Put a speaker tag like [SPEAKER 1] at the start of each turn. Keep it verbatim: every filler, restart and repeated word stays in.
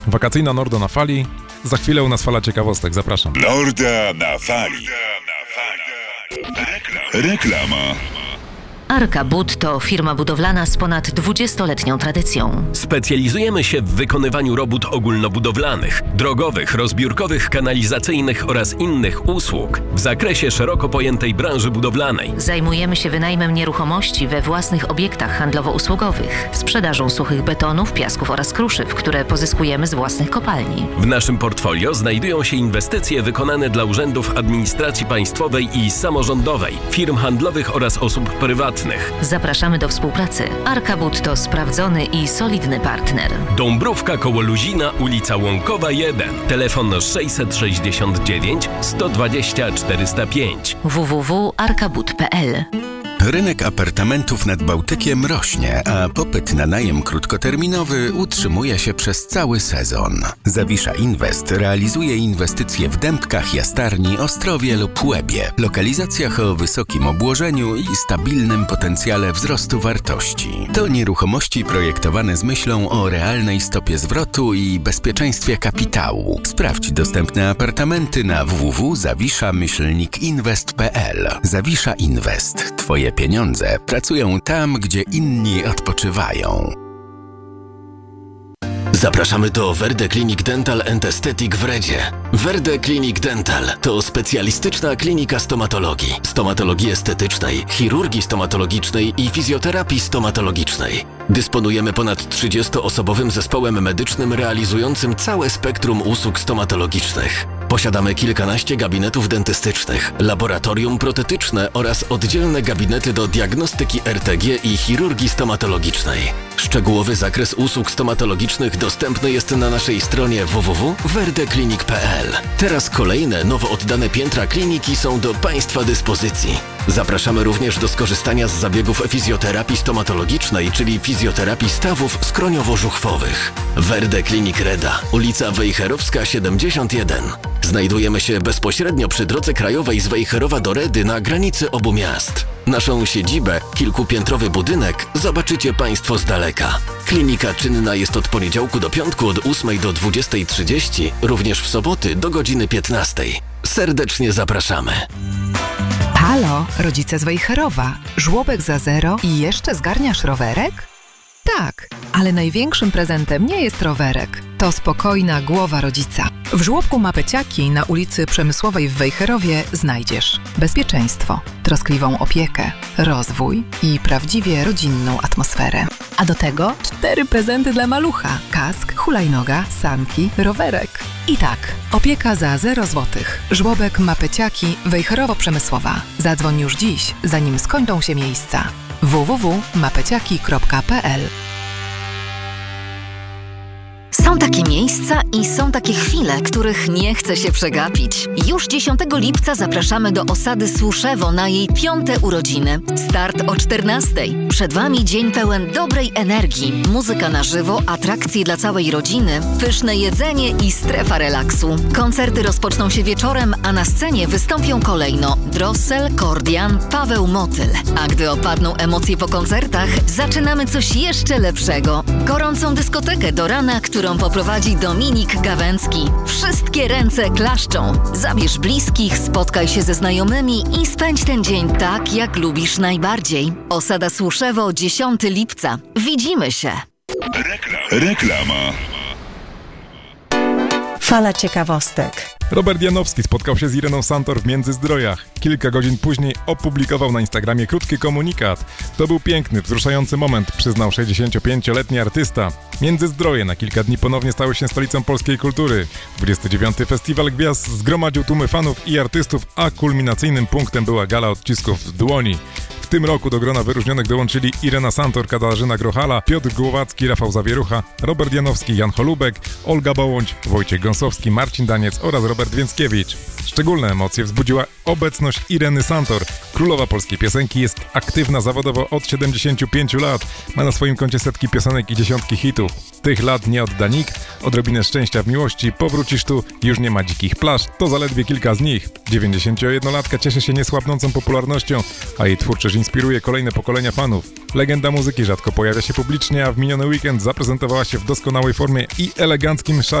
[SPEAKER 1] Wakacyjna Nordo na fali. Za chwilę u nas fala ciekawostek. Zapraszam.
[SPEAKER 2] Norda na fali. Reklama.
[SPEAKER 3] Arka Bud to firma budowlana z ponad dwudziestoletnią tradycją.
[SPEAKER 4] Specjalizujemy się w wykonywaniu robót ogólnobudowlanych, drogowych, rozbiórkowych, kanalizacyjnych oraz innych usług w zakresie szeroko pojętej branży budowlanej.
[SPEAKER 3] Zajmujemy się wynajmem nieruchomości we własnych obiektach handlowo-usługowych, sprzedażą suchych betonów, piasków oraz kruszyw, które pozyskujemy z własnych kopalni.
[SPEAKER 4] W naszym portfolio znajdują się inwestycje wykonane dla urzędów administracji państwowej i samorządowej, firm handlowych oraz osób prywatnych.
[SPEAKER 3] Zapraszamy do współpracy. Arka Bud to sprawdzony i solidny partner.
[SPEAKER 4] Dąbrówka koło Luzina, ulica Łąkowa jeden. Telefon sześćset sześćdziesiąt dziewięć sto dwadzieścia czterysta pięć.
[SPEAKER 3] w w w kropka arka bud kropka p l.
[SPEAKER 5] Rynek apartamentów nad Bałtykiem rośnie, a popyt na najem krótkoterminowy utrzymuje się przez cały sezon. Zawisza Invest realizuje inwestycje w Dębkach, Jastarni, Ostrowie lub Łebie, lokalizacjach o wysokim obłożeniu i stabilnym potencjale wzrostu wartości. To nieruchomości projektowane z myślą o realnej stopie zwrotu i bezpieczeństwie kapitału. Sprawdź dostępne apartamenty na w w w kropka zawisza myślnik inwest kropka p l. Zawisza Invest. Twoje pieniądze pracują tam, gdzie inni odpoczywają.
[SPEAKER 4] Zapraszamy do Verde Clinic Dental and Aesthetic w Redzie. Verde Clinic Dental to specjalistyczna klinika stomatologii, stomatologii estetycznej, chirurgii stomatologicznej i fizjoterapii stomatologicznej. Dysponujemy ponad trzydziestoosobowym zespołem medycznym realizującym całe spektrum usług stomatologicznych. Posiadamy kilkanaście gabinetów dentystycznych, laboratorium protetyczne oraz oddzielne gabinety do diagnostyki R T G i chirurgii stomatologicznej. Szczegółowy zakres usług stomatologicznych dostępny jest na naszej stronie w w w kropka verde clinic kropka p l. Teraz kolejne, nowo oddane piętra kliniki są do Państwa dyspozycji. Zapraszamy również do skorzystania z zabiegów fizjoterapii stomatologicznej, czyli fizjoterapii stawów skroniowo-żuchwowych. Verde Clinic Reda, ulica Wejherowska siedemdziesiąt jeden. Znajdujemy się bezpośrednio przy drodze krajowej z Wejherowa do Redy na granicy obu miast. Naszą siedzibę, kilkupiętrowy budynek, zobaczycie Państwo z daleka. Klinika czynna jest od poniedziałku do piątku od ósmej do dwudziestej trzydzieści, również w soboty do godziny piętnastej. Serdecznie zapraszamy.
[SPEAKER 6] Halo, rodzice z Wejherowa. Żłobek za zero i jeszcze zgarniasz rowerek? Tak, ale największym prezentem nie jest rowerek. To spokojna głowa rodzica. W żłobku Mapeciaki na ulicy Przemysłowej w Wejherowie znajdziesz bezpieczeństwo, troskliwą opiekę, rozwój i prawdziwie rodzinną atmosferę. A do tego cztery prezenty dla malucha. Kask, hulajnoga, sanki, rowerek. I tak, opieka za zero złotych. Żłobek Mapeciaki Wejherowo-Przemysłowa. Zadzwoń już dziś, zanim skończą się miejsca. w w w kropka mapeciaki kropka p l.
[SPEAKER 3] Są takie miejsca i są takie chwile, których nie chce się przegapić. Już dziesiątego lipca zapraszamy do osady Słuszewo na jej piąte urodziny. Start o czternastej. Przed Wami dzień pełen dobrej energii, muzyka na żywo, atrakcje dla całej rodziny, pyszne jedzenie i strefa relaksu. Koncerty rozpoczną się wieczorem, a na scenie wystąpią kolejno Drossel, Kordian, Paweł Motyl. A gdy opadną emocje po koncertach, zaczynamy coś jeszcze lepszego. Gorącą dyskotekę do rana, którą poprowadzi Dominik Gawęcki. Wszystkie ręce klaszczą. Zabierz bliskich, spotkaj się ze znajomymi i spędź ten dzień tak, jak lubisz najbardziej. Osada Słuszewo, dziesiątego lipca. Widzimy się.
[SPEAKER 2] Reklama.
[SPEAKER 7] Fala ciekawostek.
[SPEAKER 1] Robert Janowski spotkał się z Ireną Santor w Międzyzdrojach. Kilka godzin później opublikował na Instagramie krótki komunikat. To był piękny, wzruszający moment, przyznał sześćdziesięciopięcioletni artysta. Międzyzdroje na kilka dni ponownie stały się stolicą polskiej kultury. dwudziesty dziewiąty Festiwal Gwiazd zgromadził tłumy fanów i artystów, a kulminacyjnym punktem była gala odcisków w dłoni. W tym roku do grona wyróżnionych dołączyli Irena Santor, Katarzyna Grochala, Piotr Głowacki, Rafał Zawierucha, Robert Janowski, Jan Holubek, Olga Bołądź, Wojciech Gąsowski, Marcin Daniec oraz Robert Więckiewicz. Szczególne emocje wzbudziła obecność Ireny Santor. Królowa polskiej piosenki jest aktywna zawodowo od siedemdziesięciu pięciu lat. Ma na swoim koncie setki piosenek i dziesiątki hitów. Tych lat nie odda nikt. Odrobinę szczęścia w miłości, powrócisz tu, już nie ma dzikich plaż. To zaledwie kilka z nich. dziewięćdziesięciojednolatka cieszy się niesłabnącą popularnością, a jej twórczość inspiruje kolejne pokolenia fanów. Legenda muzyki rzadko pojawia się publicznie, a w miniony weekend zaprezentowała się w doskonałej formie i eleganckim szarym